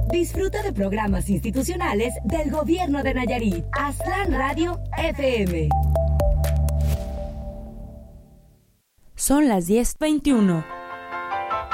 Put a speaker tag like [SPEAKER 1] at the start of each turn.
[SPEAKER 1] Disfruta de programas institucionales del Gobierno de Nayarit. Aztlán Radio FM.
[SPEAKER 2] Son las 10:21.